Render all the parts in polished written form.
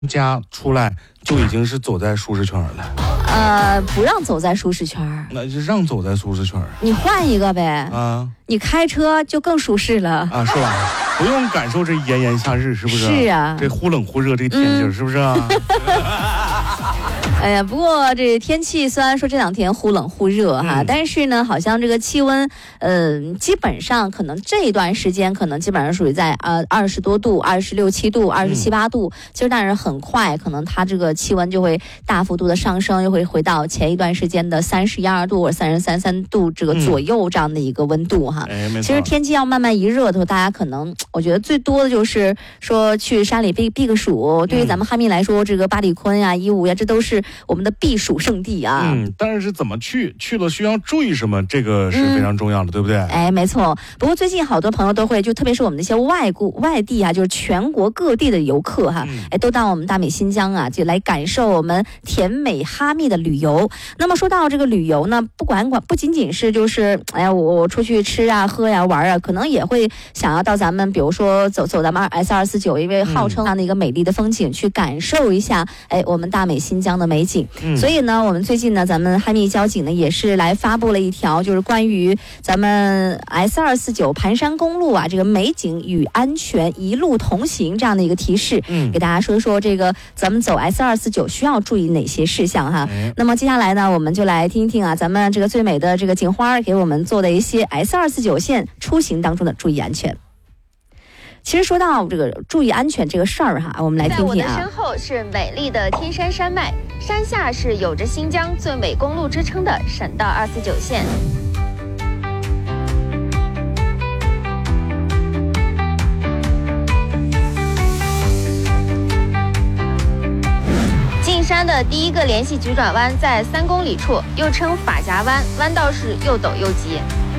家出来就已经是走在舒适圈了。不让走在舒适圈， 那就让走在舒适圈。 你换一个呗啊！ 你开车就更舒适了啊，是吧？不用感受这炎炎夏日，是不是？ 是啊， 这忽冷忽热这天气，是不是啊？ 哎呀，不过这天气虽然说这两天忽冷忽热哈，但是呢，好像这个气温，基本上可能这一段时间可能基本上属于在20多度、26、7度、27、8度。其实但是很快，可能它这个气温就会大幅度的上升，又会回到前一段时间的31、2度或者33、3度这个左右这样的一个温度哈。其实天气要慢慢一热的时候，大家可能我觉得最多的就是说去山里避个暑。对于咱们哈密来说，这个八里坤呀、义乌呀，这都是我们的避暑圣地啊。 但是怎么去了需要注意什么，这个是非常重要的，对不对？ 哎，没错。不过最近好多朋友都会，就特别是我们那些外地啊，就是全国各地的游客哈，都到我们大美新疆啊，就来感受我们甜美哈密的旅游。那么说到这个旅游呢，不仅仅是就是我出去吃啊、喝呀、玩啊，可能也会想要到咱们比如说走咱们 S249，因为号称这样的一个美丽的风景，去感受一下我们大美新疆的美景。所以呢，我们最近呢，咱们哈密交警呢也是来发布了一条，就是关于咱们 S249盘山公路啊，这个美景与安全一路同行这样的一个提示，给大家说说这个咱们走 S249需要注意哪些事项哈。那么接下来呢，我们就来听听啊，咱们这个最美的这个警花给我们做的一些 S249线出行当中的注意安全。其实说到这个注意安全这个事儿哈，我们来听听啊。 在我的身后是美丽的天山山脉，山下是有着新疆最美公路之称的省道249线。进山的第一个联系急转弯在3公里处，又称法夹弯，弯道是又陡又急。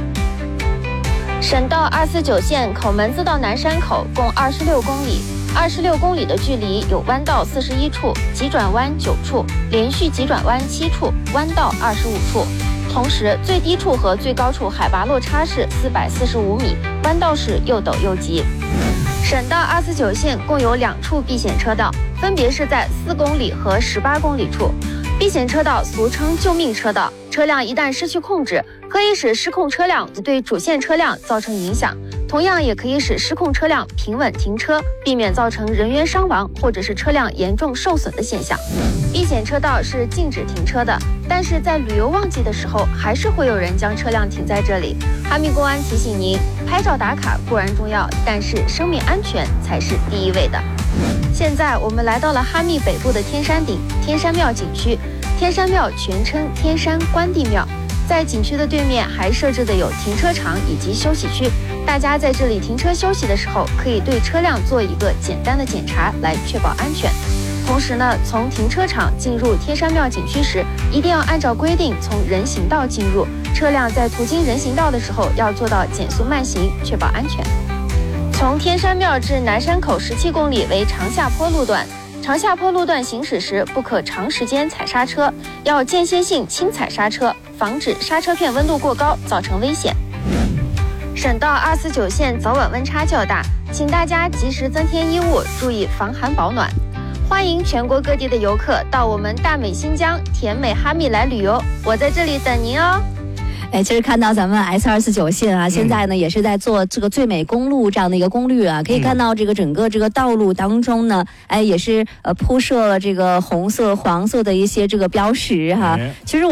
省道249线口门子到南山口共26公里，26公里的距离有弯道41处，急转弯9处，连续急转弯7处，弯道25处。同时，最低处和最高处海拔落差是445米，弯道是又陡又急。省道249线共有2处避险车道，分别是在4公里和18公里处。避险车道俗称救命车道，车辆一旦失去控制，可以使失控车辆对主线车辆造成影响，同样也可以使失控车辆平稳停车，避免造成人员伤亡或者是车辆严重受损的现象。避险车道是禁止停车的，但是在旅游旺季的时候，还是会有人将车辆停在这里。哈密公安提醒您，拍照打卡固然重要，但是生命安全才是第一位的。现在我们来到了哈密北部的天山顶天山庙景区，天山庙全称天山关帝庙，在景区的对面还设置的有停车场以及休息区，大家在这里停车休息的时候，可以对车辆做一个简单的检查，来确保安全。同时呢，从停车场进入天山庙景区时，一定要按照规定从人行道进入，车辆在途经人行道的时候要做到减速慢行，确保安全。从天山庙至南山口17公里为长下坡路段，长下坡路段行驶时不可长时间踩刹车，要间歇性轻踩刹车，防止刹车片温度过高造成危险。省道249线早晚温差较大，请大家及时增添衣物，注意防寒保暖。欢迎全国各地的游客到我们大美新疆甜美哈密来旅游，我在这里等您哦。 其实看到咱们 S249线啊，现在呢也是在做这个最美公路这样的一个攻略啊，可以看到这个整个这个道路当中呢，也是铺设了这个红色、黄色的一些这个标识哈。其实